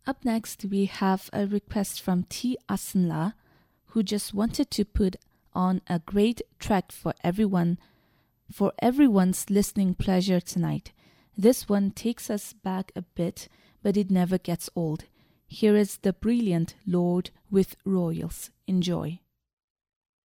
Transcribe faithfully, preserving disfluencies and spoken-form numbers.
Up next, we have a request from T. Asenla, who just wanted to put on a great track for everyone, for everyone's listening pleasure tonight. This one takes us back a bit, but it never gets old. Here is the brilliant Lord with Royals. Enjoy.